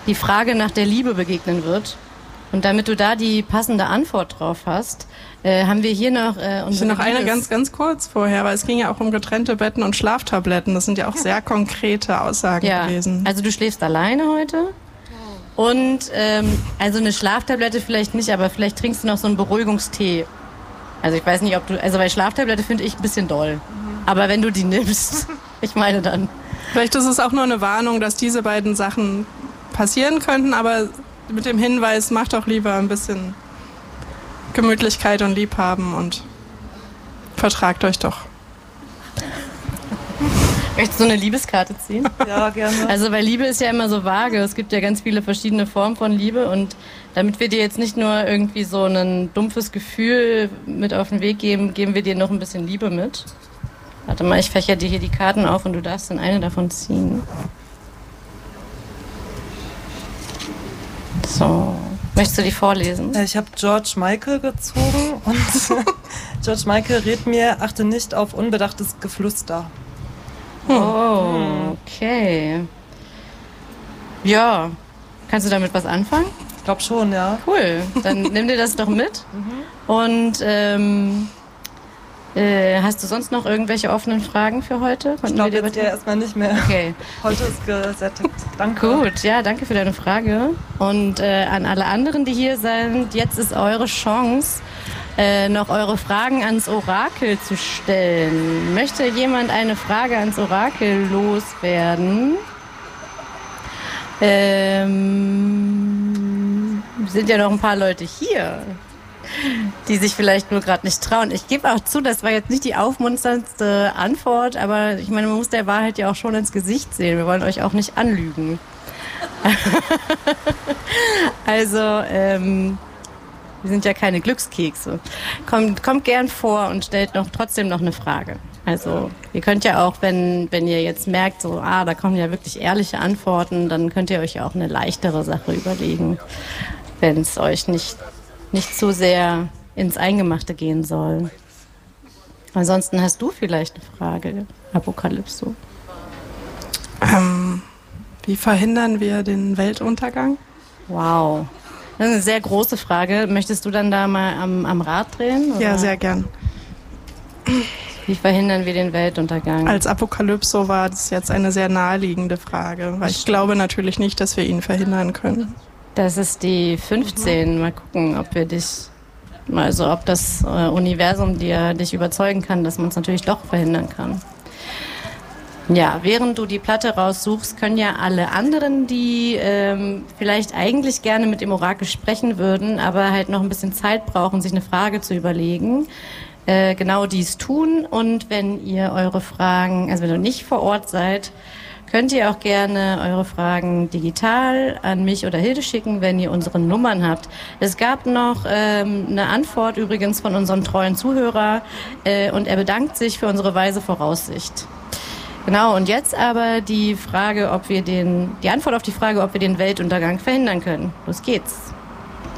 die Frage nach der Liebe begegnen wird. Und damit du da die passende Antwort drauf hast, haben wir hier noch noch eine ganz kurz vorher, weil es ging ja auch um getrennte Betten und Schlaftabletten. Das sind ja auch sehr konkrete Aussagen gewesen. Also du schläfst alleine heute? Und also eine Schlaftablette vielleicht nicht, aber vielleicht trinkst du noch so einen Beruhigungstee. Also ich weiß nicht, ob du... Also bei Schlaftablette finde ich ein bisschen doll. Aber wenn du die nimmst, ich meine dann... Vielleicht ist es auch nur eine Warnung, dass diese beiden Sachen passieren könnten, aber mit dem Hinweis, macht doch lieber ein bisschen Gemütlichkeit und Liebhaben und vertragt euch doch. Möchtest du eine Liebeskarte ziehen? Ja, gerne. Also weil Liebe ist ja immer so vage. Es gibt ja ganz viele verschiedene Formen von Liebe und damit wir dir jetzt nicht nur irgendwie so ein dumpfes Gefühl mit auf den Weg geben, geben wir dir noch ein bisschen Liebe mit. Warte mal, ich fächer dir hier die Karten auf und du darfst dann eine davon ziehen. So, möchtest du die vorlesen? Ich habe George Michael gezogen und George Michael rät mir, achte nicht auf unbedachtes Geflüster. Oh, okay. Ja, kannst du damit was anfangen? Ich glaube schon, ja. Cool, dann nimm dir das doch mit. Und hast du sonst noch irgendwelche offenen Fragen für heute? Ich glaube jetzt erstmal nicht mehr. Okay. Heute ist gesättigt. Danke. Gut, ja, danke für deine Frage. Und an alle anderen, die hier sind, jetzt ist eure Chance, noch eure Fragen ans Orakel zu stellen. Möchte jemand eine Frage ans Orakel loswerden? Sind ja noch ein paar Leute hier, die sich vielleicht nur gerade nicht trauen. Ich gebe auch zu, das war jetzt nicht die aufmunterndste Antwort, aber ich meine, man muss der Wahrheit ja auch schon ins Gesicht sehen. Wir wollen euch auch nicht anlügen. Also, wir sind ja keine Glückskekse. Kommt gern vor und stellt trotzdem noch eine Frage. Also, ihr könnt ja auch, wenn ihr jetzt merkt, so, da kommen ja wirklich ehrliche Antworten, dann könnt ihr euch ja auch eine leichtere Sache überlegen, wenn es euch nicht so sehr ins Eingemachte gehen soll. Ansonsten hast du vielleicht eine Frage, Apokalypso. Wie verhindern wir den Weltuntergang? Wow. Das ist eine sehr große Frage. Möchtest du dann da mal am Rad drehen? Oder? Ja, sehr gern. Wie verhindern wir den Weltuntergang? Als Apokalypso war das jetzt eine sehr naheliegende Frage, weil ich glaube natürlich nicht, dass wir ihn verhindern können. Das ist die 15. Mal gucken, ob ob das Universum dich überzeugen kann, dass man es natürlich doch verhindern kann. Ja, während du die Platte raussuchst, können ja alle anderen, die vielleicht eigentlich gerne mit dem Orakel sprechen würden, aber halt noch ein bisschen Zeit brauchen, sich eine Frage zu überlegen, genau dies tun. Und wenn ihr eure Fragen, also wenn ihr nicht vor Ort seid, könnt ihr auch gerne eure Fragen digital an mich oder Hilde schicken, wenn ihr unsere Nummern habt. Es gab noch eine Antwort übrigens von unserem treuen Zuhörer und er bedankt sich für unsere weise Voraussicht. Genau, und jetzt aber die Antwort auf die Frage, ob wir den Weltuntergang verhindern können. Los geht's.